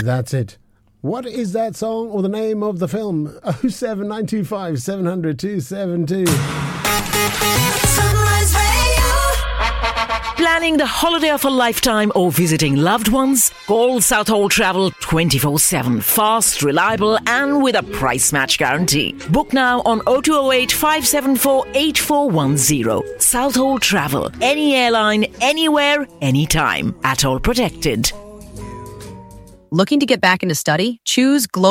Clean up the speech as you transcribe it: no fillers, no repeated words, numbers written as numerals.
That's it. What is that song or the name of the film? 07925 700 272. Planning the holiday of a lifetime or visiting loved ones? Call Southall Travel 24/7. Fast, reliable and with a price match guarantee. Book now on 0208 574 8410. Southall Travel. Any airline, anywhere, anytime. At all protected. Looking to get back into study? Choose Global